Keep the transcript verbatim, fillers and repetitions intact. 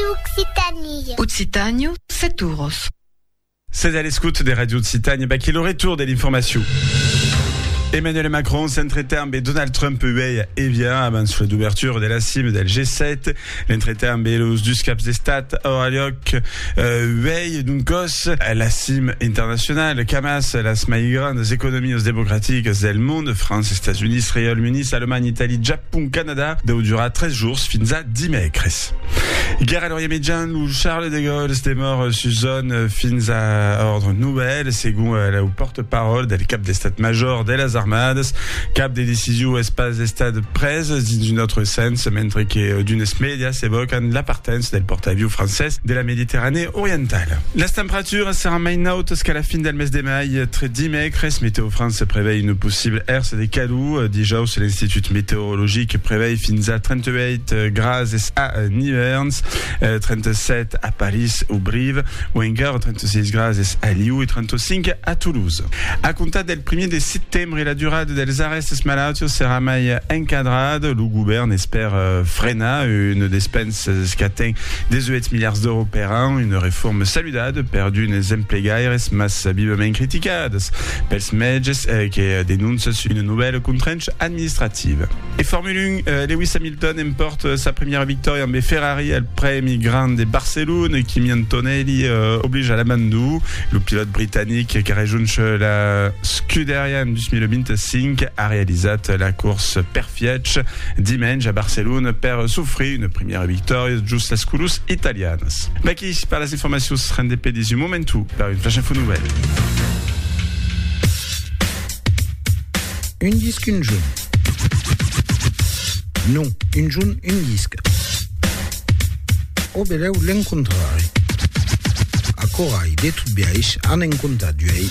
Occitanie. Occitanie, c'est Ouros. C'est à l'escoute des radios de Citagne, bah, qui est le retour de l'information. Emmanuel Macron s'entretient avec Donald Trump uei et via abans l'ouverture de la cime del G sept. L'entretien avec los dus caps d'estat a lloc uei d'uncos la cime internationale camas las mai grandes economies démocratiques del monde, France, États-Unis, Israël, Unis, Allemagne, Italie, Japon, Canada, deu durera tres jours fins a dimecres. Guerre à l'Orient Médian où Charles de Gaulle est mort Suzanne fins a ordre nouvelle, según le porte-parole del cap d'estat-major de las Armadas, cap des décisions espace d'estat presse dins un autre sens, mentre que d'unes medias evoquen l'appartenance del porte-avions français de la Méditerranée orientale. Les températures seront maintes jusqu'à la fin del mes de mai, très dimecres. Météo France prévoit une possible herse de calou. Dijous, l'Institut météorologique prévoit fins à trente-huit grades à Niverns, trente-sept à Paris ou Brive, ou encore trente-six grades à Lyon et trente-cinq à Toulouse. À compter del premier de septembre, la durade dels arrestes malatios sera mai encadrada. Le gouvernement espère euh, freiner une dépense qui atteint dix-huit milliards d'euros par an, une réforme saludable per d'unes emplegaires mas vivement criticadas pels metges euh, qui dénoncent une nouvelle contrainte administrative. Et Formule un, euh, Lewis Hamilton emporte sa première victoire en Ferrari après migrant de Barcelone. Kimi Antonelli euh, oblige à la Mandou. Le pilote britannique qui rejoint la Scuderia en deux mille vingt-cinq a réalisé la course perfect dimanche à Barcelone per souffrir une première victoire just las courses italianas. Baki par les informations rendez du momentu par une flash info nouvelle. Un disque, une jaune. Non, une jaune, une disque. O beleu l'encontrare. A corai de tout biaix han encontrat duei